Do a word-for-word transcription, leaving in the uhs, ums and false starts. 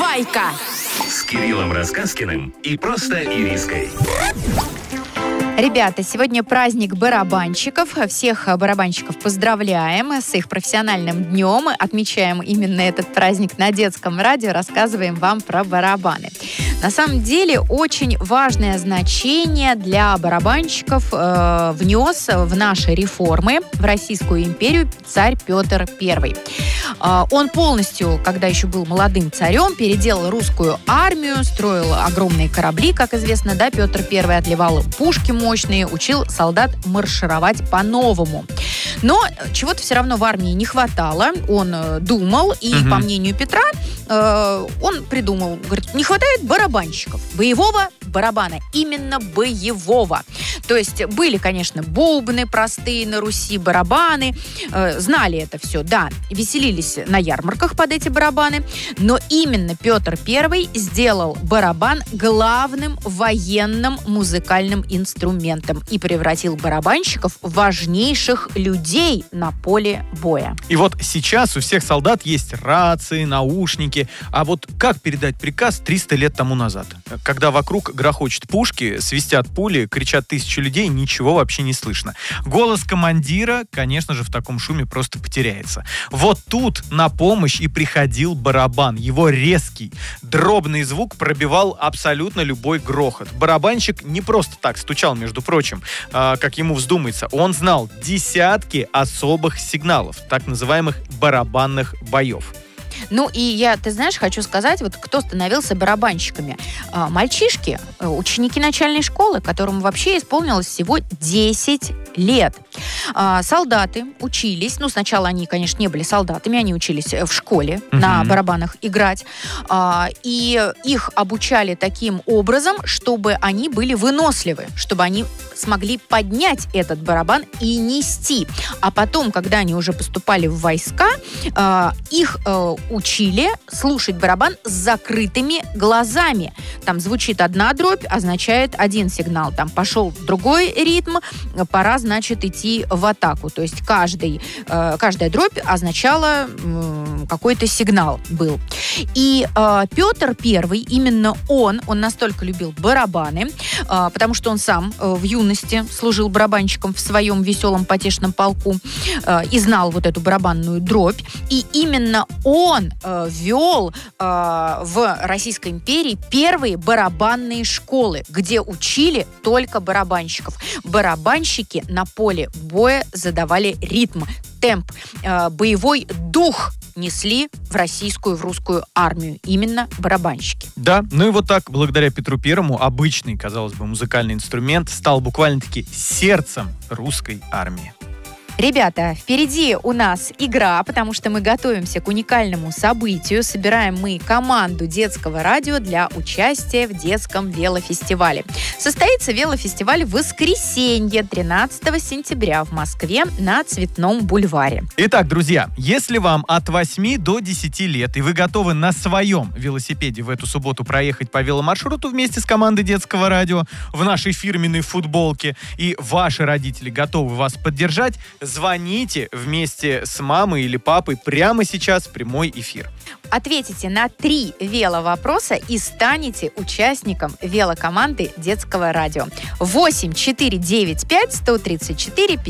Узнавайка с Кириллом Рассказкиным и просто Ириской. Ребята, сегодня праздник барабанщиков. Всех барабанщиков поздравляем с их профессиональным днем. Отмечаем именно этот праздник на детском радио. Рассказываем вам про барабаны. На самом деле, очень важное значение для барабанщиков э, внес в наши реформы в Российскую империю царь Петр Первый. Э, он полностью, когда еще был молодым царем, переделал русскую армию, строил огромные корабли, как известно, да, Петр Первый отливал пушки мощные, учил солдат маршировать по-новому. Но чего-то все равно в армии не хватало. Он э, думал, и, угу. по мнению Петра, э, он придумал, говорит, не хватает барабанщиков, боевого барабана, именно боевого. То есть были, конечно, бубны простые на Руси, барабаны, э, знали это все, да, веселились на ярмарках под эти барабаны, но именно Петр Первый сделал барабан главным военным музыкальным инструментом и превратил барабанщиков в важнейших людей на поле боя. И вот сейчас у всех солдат есть рации, наушники, а вот как передать приказ триста лет тому назад? Когда вокруг грохочут пушки, свистят пули, кричат тысячи людей, ничего вообще не слышно. Голос командира, конечно же, в таком шуме просто потеряется. Вот тут на помощь и приходил барабан. Его резкий, дробный звук пробивал абсолютно любой грохот. Барабанщик не просто так стучал, между прочим, э, как ему вздумается. Он знал десятки особых сигналов, так называемых барабанных боев. Ну и я, ты знаешь, хочу сказать, вот кто становился барабанщиками. А, мальчишки, ученики начальной школы, которым вообще исполнилось всего десять лет. А, солдаты учились, ну сначала они, конечно, не были солдатами, они учились в школе uh-huh. на барабанах играть. А, и их обучали таким образом, чтобы они были выносливы, чтобы они смогли поднять этот барабан и нести. А потом, когда они уже поступали в войска, э, их э, учили слушать барабан с закрытыми глазами. Там звучит одна дробь, означает один сигнал. Там пошел другой ритм, пора, значит, идти в атаку. То есть каждый, э, каждая дробь означала э, какой-то сигнал был. И э, Петр Первый, именно он, он настолько любил барабаны, э, потому что он сам э, в юности служил барабанщиком в своем веселом потешном полку э, и знал вот эту барабанную дробь. И именно он э, вел э, в Российской империи первые барабанные школы, где учили только барабанщиков. Барабанщики на поле боя задавали ритм, темп, э, боевой дух несли в российскую, в русскую армию. Именно барабанщики. Да, ну и вот так, благодаря Петру Первому, обычный, казалось бы, музыкальный инструмент стал буквально-таки сердцем русской армии. Ребята, впереди у нас игра, потому что мы готовимся к уникальному событию. Собираем мы команду детского радио для участия в детском велофестивале. Состоится велофестиваль в воскресенье, тринадцатого сентября в Москве на Цветном бульваре. Итак, друзья, если вам от восьми до десяти лет, и вы готовы на своем велосипеде в эту субботу проехать по веломаршруту вместе с командой детского радио в нашей фирменной футболке, и ваши родители готовы вас поддержать, звоните вместе с мамой или папой прямо сейчас в прямой эфир. Ответите на три веловопроса и станете участником велокоманды детского радио. восемь четыре девять пять сто тридцать четыре